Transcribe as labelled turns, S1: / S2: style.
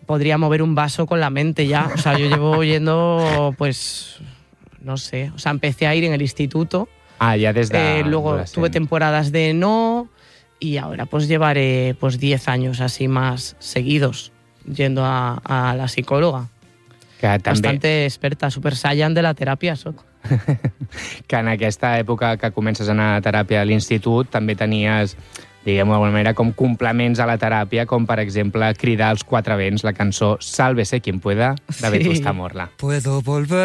S1: podría mover un vaso con la mente ya. O sea, yo llevo yendo, pues, no sé. O sea, empecé a ir en el instituto.
S2: Ya desde
S1: luego tuve temporadas de no, y ahora pues llevaré pues 10 años así más seguidos yendo a la psicòloga.
S2: Que també...
S1: Bastante experta, super saiyan de la teràpia soc.
S2: Que en aquesta època que comences a anar a teràpia a l'institut també tenies, diguem-ho d'alguna manera, com complements a la teràpia, com per exemple cridar als quatre vents la cançó Sálvese quien pueda, de Vetusta Morla.
S3: Puedo volver